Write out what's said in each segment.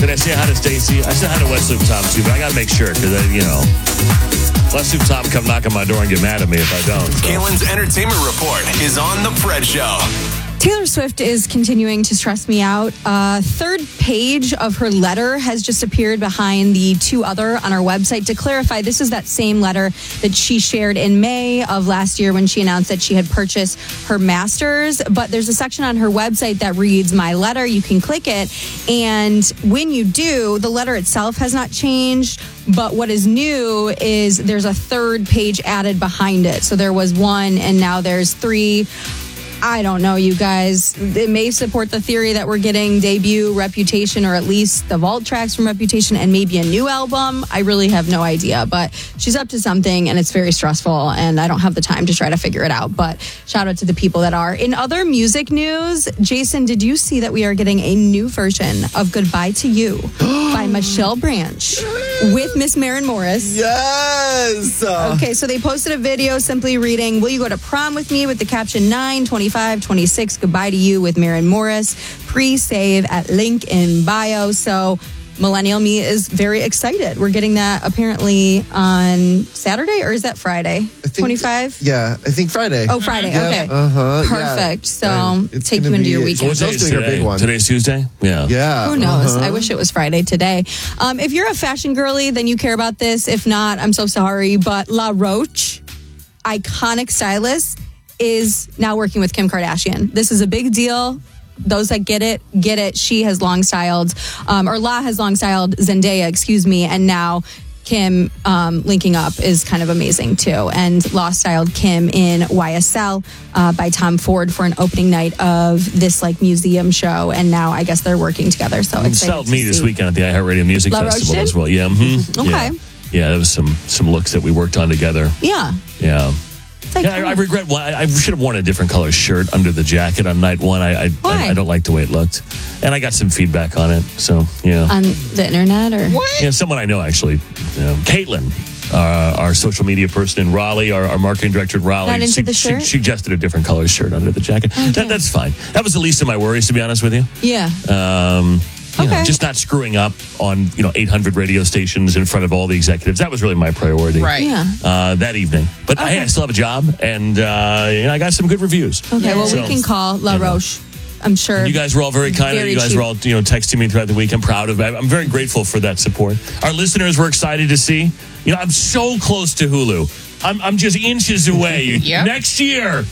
Did I say hi to Stacy? I said hi to West Loop Tom too, but I gotta make sure because West Loop Tom come knock on my door and get mad at me if I don't. So. Kaylin's Entertainment Report is on The Fred Show. Taylor Swift is continuing to stress me out. Third page of her letter has just appeared behind the two other on our website. To clarify, this is that same letter that she shared in May of last year when she announced that she had purchased her master's. But there's a section on her website that reads My Letter. You can click it. And when you do, the letter itself has not changed. But what is new is there's a third page added behind it. So there was one and now there's three. I don't know, you guys. It may support the theory that we're getting debut Reputation, or at least the vault tracks from Reputation, and maybe a new album. I really have no idea, but she's up to something, and it's very stressful, and I don't have the time to try to figure it out. But shout out to the people that are. In other music news, Jason, did you see that we are getting a new version of Goodbye to You by Michelle Branch with Miss Maren Morris? Yes! Okay, so they posted a video simply reading, Will you go to prom with me, with the caption 9/25, 26, Goodbye to You with Maren Morris. Pre-save at link in bio. So Millennial Me is very excited. We're getting that apparently on Saturday, or is that Friday? 25? Yeah, I think Friday. Oh, Friday. Yeah. Okay. Yeah. Perfect. So It's take you gonna into be- your So weekend. what day is Hosting a today? big one. Today's Tuesday? Yeah. Yeah. Who knows? I wish it was Friday today. If you're a fashion girly, then you care about this. If not, I'm so sorry. But La Roche, iconic stylist, is now working with Kim Kardashian. This is a big deal. Those that get it. She has long styled, or La has long styled Zendaya, and now Kim linking up is kind of amazing too. And La styled Kim in YSL by Tom Ford for an opening night of this museum show, and now I guess they're working together. So excited Styled to me this see. weekend at the iHeartRadio Music La Roche Festival did? as well. Yeah. Mm-hmm. Okay. Yeah, there was some looks that we worked on together. Yeah. Yeah. It's like, Yeah, I regret. I should have worn a different color shirt under the jacket on night one. Why? I don't like the way it looked, and I got some feedback on it. So yeah, on the internet, or yeah, someone I know actually, Caitlin, our social media person in Raleigh, our marketing director in Raleigh, Not into the shirt? suggested a different color shirt under the jacket. Okay. That's fine. That was the least of my worries, to be honest with you. yeah. Okay. Just not screwing up on 800 radio stations in front of all the executives. That was really my priority. Right. Yeah. That evening. But hey, I still have a job, and I got some good reviews. Okay, well, So, we can call La Roche. I'm sure. You guys were all very kind. Very You guys cheap. were all texting me throughout the week. I'm proud of it. I'm very grateful for that support. Our listeners were excited to see. I'm so close to Hulu. I'm just inches away. Yep. Next year,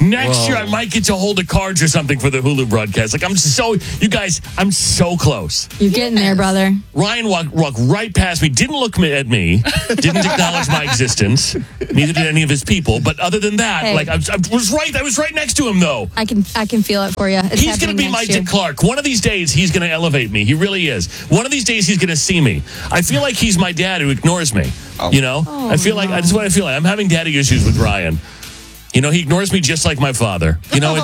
I might get to hold the cards or something for the Hulu broadcast. You guys, I'm so close. You're getting there, brother. Ryan walked right past me, didn't look at me, didn't acknowledge my existence. Neither did any of his people. But other than that, Hey. I was right next to him, though. I can feel it for you. It's He's going to be my Dick Clark. One of these days, he's going to elevate me. He really is. One of these days, he's going to see me. I feel like he's my dad who ignores me. I feel like that's what I feel like. I'm having daddy issues with Ryan. He ignores me just like my father. Okay. Yeah.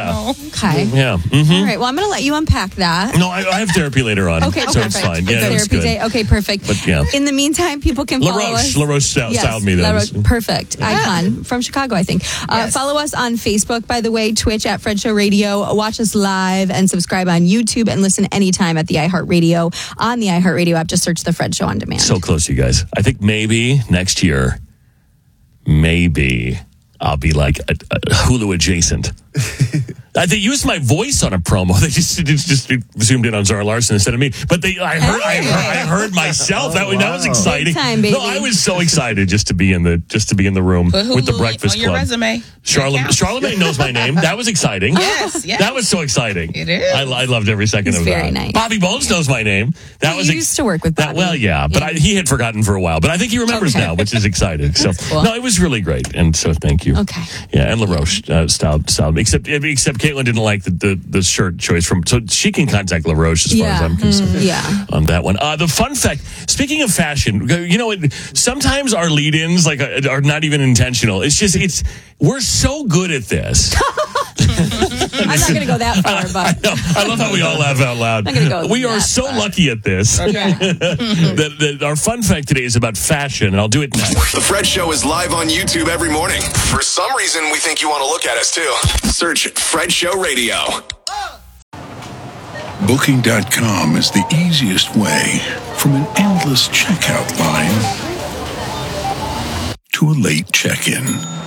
Mm-hmm. All right. Well, I'm going to let you unpack that. No, I have therapy later on. Okay, so perfect. it's fine. It's Yeah, it's therapy good. day. Okay, perfect. But, yeah. In the meantime, people can follow us. La Roche styled me La then. Roche, perfect. Icon from Chicago, I think. Follow us on Facebook, by the way, Twitch at Fred Show Radio. Watch us live and subscribe on YouTube, and listen anytime at the iHeartRadio on the iHeartRadio app. Just search the Fred Show on demand. So close, you guys. I think maybe next year, I'll be like a Hulu adjacent. They used my voice on a promo. They just zoomed in on Zara Larson instead of me. But I heard myself. That was exciting. Big time, baby. No, I was so excited just to be in the room Put Hulu with the Breakfast on your Club. resume. Charlamagne knows my name. That was exciting. Yes. That was so exciting. It is. I loved every second He's of that. very nice. Bobby Bones knows my name. That was You used to work with Bobby. Well, yeah, but he had forgotten for a while. But I think he remembers now, which is exciting. So cool. no, it was really great, and so thank you. Okay. Yeah, and La Roche styled me. Except Caitlin didn't like the shirt choice so she can contact La Roche as far as I'm concerned. On that one. The fun fact. Speaking of fashion, sometimes our lead-ins are not even intentional. We're so good at this. I'm not going to go that far, but I love how we all laugh out loud. I'm gonna go We are that so far. lucky at this. Okay. that our fun fact today is about fashion, and I'll do it next. The Fred Show is live on YouTube every morning. For some reason, we think you want to look at us too. Search Fred Show Radio. Booking.com is the easiest way from an endless checkout line to a late check-in.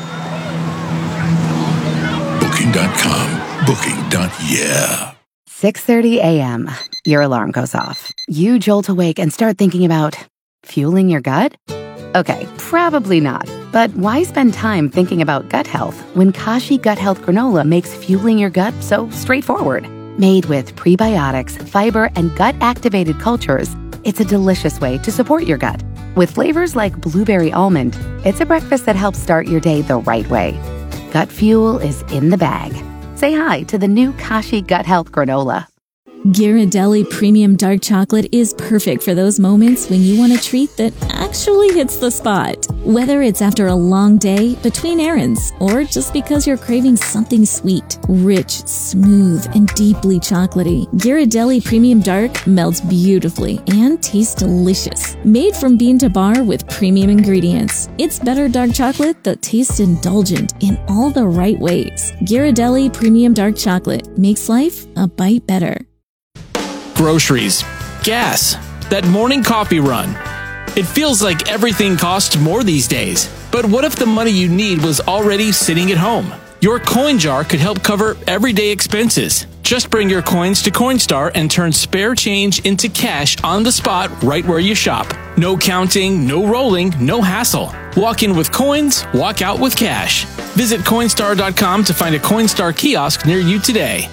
Booking.com. Booking.yeah. 6:30 a.m. Your alarm goes off. You jolt awake and start thinking about fueling your gut? Okay, probably not. But why spend time thinking about gut health when Kashi Gut Health Granola makes fueling your gut so straightforward? Made with prebiotics, fiber, and gut-activated cultures, it's a delicious way to support your gut. With flavors like blueberry almond, it's a breakfast that helps start your day the right way. Gut fuel is in the bag. Say hi to the new Kashi Gut Health Granola. Ghirardelli Premium Dark Chocolate is perfect for those moments when you want a treat that actually hits the spot. Whether it's after a long day, between errands, or just because you're craving something sweet, rich, smooth, and deeply chocolatey, Ghirardelli Premium Dark melts beautifully and tastes delicious. Made from bean to bar with premium ingredients, it's better dark chocolate that tastes indulgent in all the right ways. Ghirardelli Premium Dark Chocolate makes life a bite better. Groceries, gas, that morning coffee run. It feels like everything costs more these days. But what if the money you need was already sitting at home? Your coin jar could help cover everyday expenses. Just bring your coins to Coinstar and turn spare change into cash on the spot right where you shop. No counting, no rolling, no hassle. Walk in with coins, walk out with cash. Visit Coinstar.com to find a Coinstar kiosk near you today.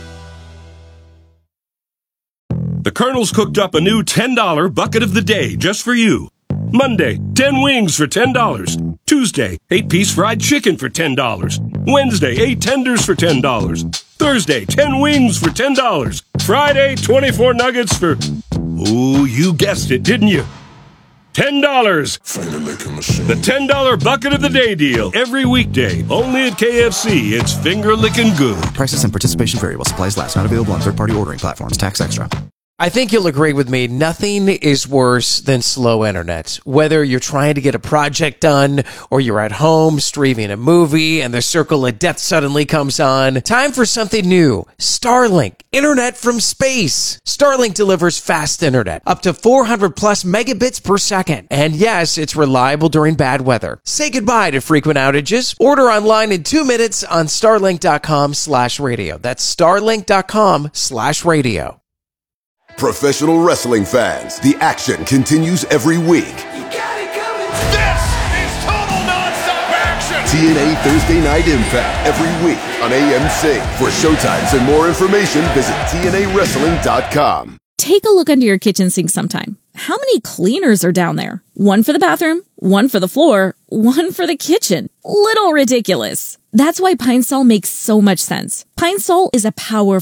The Colonel's cooked up a new $10 bucket of the day just for you. Monday, 10 wings for $10. Tuesday, 8-piece fried chicken for $10. Wednesday, 8 tenders for $10. Thursday, 10 wings for $10. Friday, 24 nuggets for... Ooh, you guessed it, didn't you? $10. The $10 bucket of the day deal. Every weekday, only at KFC. It's finger-licking good. Prices and participation vary while supplies last. Not available on third-party ordering platforms. Tax extra. I think you'll agree with me, nothing is worse than slow internet. Whether you're trying to get a project done or you're at home streaming a movie and the circle of death suddenly comes on, time for something new. Starlink, internet from space. Starlink delivers fast internet, up to 400 plus megabits per second. And yes, it's reliable during bad weather. Say goodbye to frequent outages. Order online in 2 minutes on starlink.com/radio. That's starlink.com/radio. Professional wrestling fans, the action continues every week. This is total nonstop action! TNA Thursday Night Impact every week on AMC. For showtimes and more information, visit TNAWrestling.com. Take a look under your kitchen sink sometime. How many cleaners are down there? One for the bathroom, one for the floor, one for the kitchen. Little ridiculous. That's why Pine Sol makes so much sense. Pine Sol is a powerful